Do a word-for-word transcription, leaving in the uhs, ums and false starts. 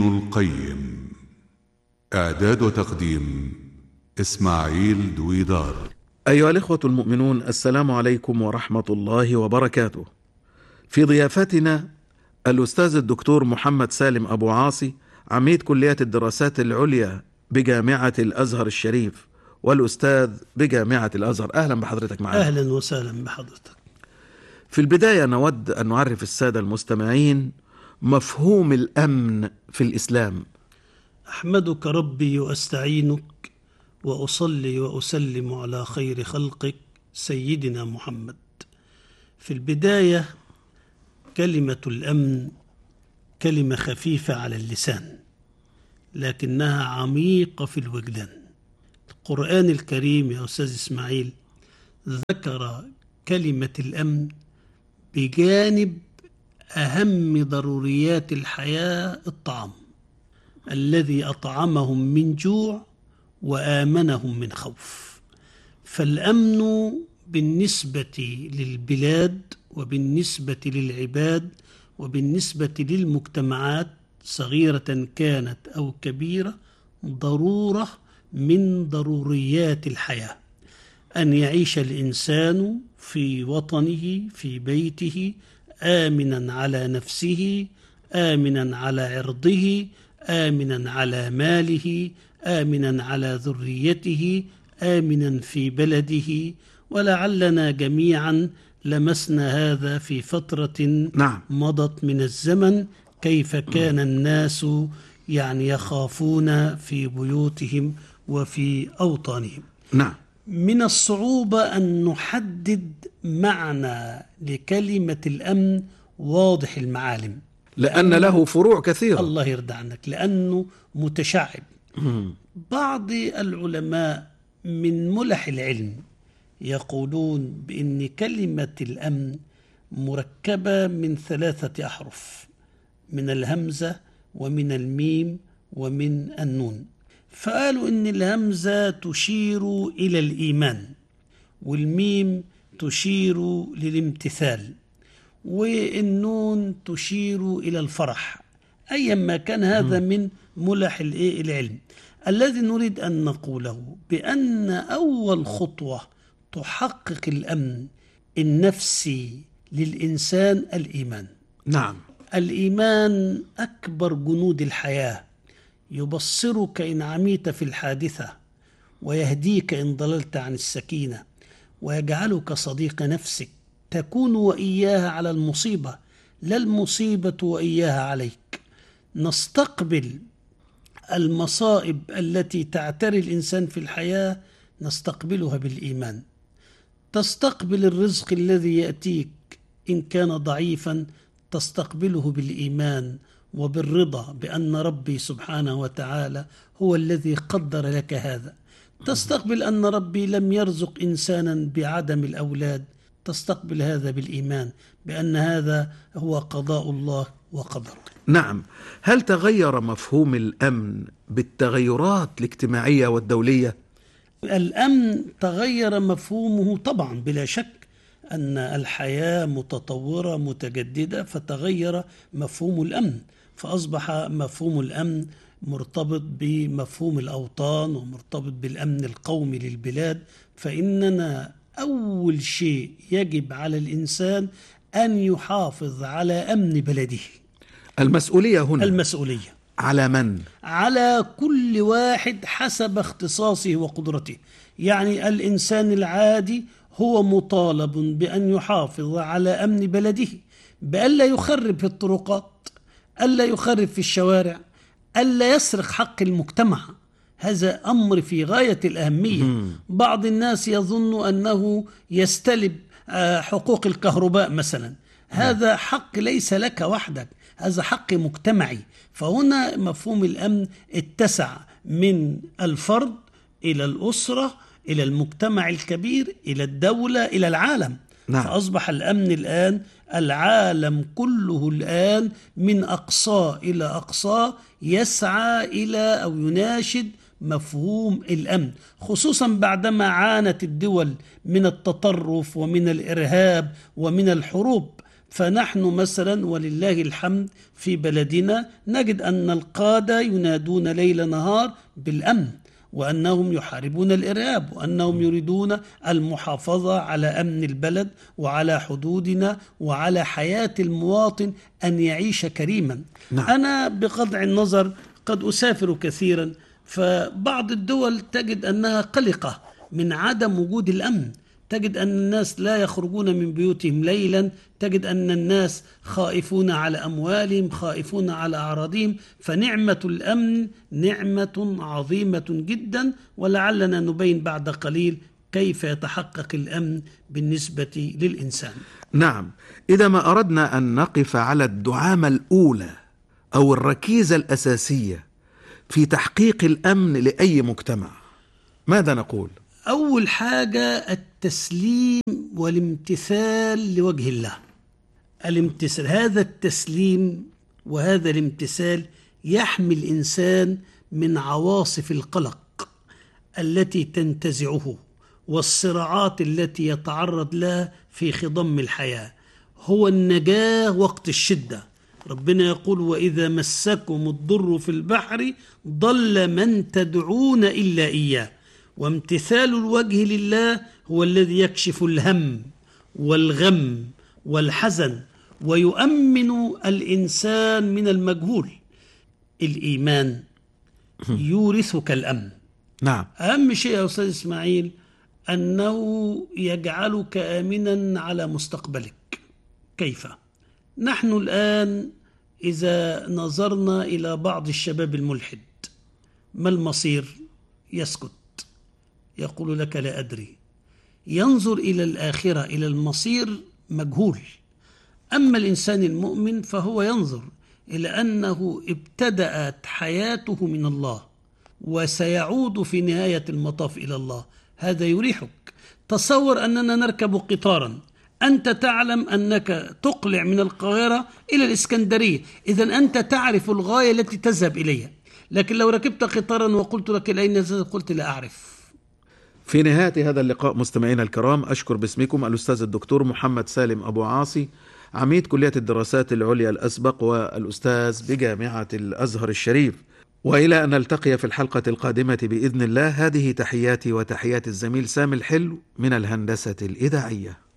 القيم. إعداد وتقديم إسماعيل دويدار. أيها الإخوة المؤمنون، السلام عليكم ورحمة الله وبركاته. في ضيافتنا الأستاذ الدكتور محمد سالم أبو عاصي، عميد كلية الدراسات العليا بجامعة الأزهر الشريف والأستاذ بجامعة الأزهر. أهلا بحضرتك معنا. أهلا وسهلا بحضرتك. في البداية نود أن نعرف السادة المستمعين مفهوم الأمن في الإسلام. أحمدك ربي وأستعينك وأصلي وأسلم على خير خلقك سيدنا محمد. في البداية، كلمة الأمن كلمة خفيفة على اللسان لكنها عميقة في الوجدان. القرآن الكريم يا أستاذ إسماعيل ذكر كلمة الأمن بجانب أهم ضروريات الحياة، الطعام الذي أطعمهم من جوع وآمنهم من خوف. فالأمن بالنسبة للبلاد وبالنسبة للعباد وبالنسبة للمجتمعات صغيرة كانت أو كبيرة ضرورة من ضروريات الحياة، أن يعيش الإنسان في وطنه في بيته آمنا على نفسه، آمنا على عرضه، آمنا على ماله، آمنا على ذريته، آمنا في بلده. ولعلنا جميعا لمسنا هذا في فترة نعم. مضت من الزمن، كيف كان الناس يعني يخافون في بيوتهم وفي أوطانهم. نعم. من الصعوبة أن نحدد معنى لكلمة الأمن واضح المعالم، لأن له فروع كثيرة. الله يرضى عنك، لأنه متشعب. بعض العلماء من ملح العلم يقولون بأن كلمة الأمن مركبة من ثلاثة أحرف، من الهمزة ومن الميم ومن النون. فقالوا إن الهمزة تشير إلى الإيمان، والميم تشير للامتثال، والنون تشير إلى الفرح. أيما كان هذا من ملح العلم. الذي نريد أن نقوله بأن أول خطوة تحقق الأمن النفسي للإنسان الإيمان. نعم. الإيمان أكبر جنود الحياة، يبصرك إن عميت في الحادثة، ويهديك إن ضللت عن السكينة، ويجعلك صديق نفسك تكون وإياها على المصيبة، لا المصيبة وإياها عليك. نستقبل المصائب التي تعتري الإنسان في الحياة نستقبلها بالإيمان. تستقبل الرزق الذي يأتيك إن كان ضعيفا تستقبله بالإيمان وبالرضا بأن ربي سبحانه وتعالى هو الذي قدر لك هذا. تستقبل أن ربي لم يرزق إنسانا بعدم الأولاد، تستقبل هذا بالإيمان بأن هذا هو قضاء الله وقدره. نعم. هل تغير مفهوم الأمن بالتغيرات الاجتماعية والدولية؟ الأمن تغير مفهومه طبعا، بلا شك أن الحياة متطورة متجددة، فتغير مفهوم الأمن، فأصبح مفهوم الأمن مرتبط بمفهوم الأوطان ومرتبط بالأمن القومي للبلاد. فإننا أول شيء يجب على الإنسان أن يحافظ على أمن بلده. المسؤولية هنا المسؤولية على من؟ على كل واحد حسب اختصاصه وقدرته. يعني الإنسان العادي هو مطالب بأن يحافظ على أمن بلده، بألا يخرب في الطرقات، ألا يخرب في الشوارع، ألا يسرق حق المجتمع. هذا أمر في غاية الأهمية. مم. بعض الناس يظن أنه يستلب حقوق الكهرباء مثلا، هذا حق ليس لك وحدك، هذا حق مجتمعي. فهنا مفهوم الأمن اتسع من الفرد إلى الأسرة إلى المجتمع الكبير إلى الدولة إلى العالم. نعم. فأصبح الأمن الآن العالم كله الآن من أقصى إلى أقصى يسعى إلى أو يناشد مفهوم الأمن، خصوصا بعدما عانت الدول من التطرف ومن الإرهاب ومن الحروب. فنحن مثلا ولله الحمد في بلدنا نجد أن القادة ينادون ليل نهار بالأمن، وأنهم يحاربون الإرهاب، وأنهم يريدون المحافظة على أمن البلد وعلى حدودنا وعلى حياة المواطن أن يعيش كريما. نعم. أنا بقطع النظر قد أسافر كثيرا، فبعض الدول تجد أنها قلقة من عدم وجود الأمن، تجد أن الناس لا يخرجون من بيوتهم ليلا، تجد أن الناس خائفون على أموالهم، خائفون على أعراضهم. فنعمة الأمن نعمة عظيمة جدا، ولعلنا نبين بعد قليل كيف يتحقق الأمن بالنسبة للإنسان. نعم، إذا ما أردنا أن نقف على الدعامة الأولى أو الركيزة الأساسية في تحقيق الأمن لأي مجتمع، ماذا نقول؟ أول حاجة التسليم والامتثال لوجه الله. الامتثال، هذا التسليم وهذا الامتثال يحمي الإنسان من عواصف القلق التي تنتزعه والصراعات التي يتعرض لها في خضم الحياة. هو النجاة وقت الشدة. ربنا يقول: وإذا مسكم الضر في البحر ضل من تدعون إلا إياه. وامتثال الوجه لله هو الذي يكشف الهم والغم والحزن ويؤمن الإنسان من المجهول. الإيمان يورثك الأمن. نعم. أهم شيء يا أستاذ إسماعيل أنه يجعلك آمنا على مستقبلك. كيف؟ نحن الآن إذا نظرنا إلى بعض الشباب الملحد، ما المصير؟ يسكت، يقول لك لا أدري. ينظر إلى الآخرة، إلى المصير مجهول. أما الإنسان المؤمن فهو ينظر إلى أنه ابتدأت حياته من الله وسيعود في نهاية المطاف إلى الله. هذا يريحك. تصور أننا نركب قطارا، أنت تعلم أنك تقلع من القاهرة إلى الإسكندرية، إذن أنت تعرف الغاية التي تذهب إليها. لكن لو ركبت قطارا وقلت لك أين تذهب، قلت لا أعرف. في نهاية هذا اللقاء مستمعينا الكرام، أشكر باسمكم الأستاذ الدكتور محمد سالم أبو عاصي، عميد كلية الدراسات العليا الأسبق والأستاذ بجامعة الأزهر الشريف. وإلى أن نلتقي في الحلقة القادمة بإذن الله، هذه تحياتي وتحيات الزميل سامي الحلو من الهندسة الإذاعية.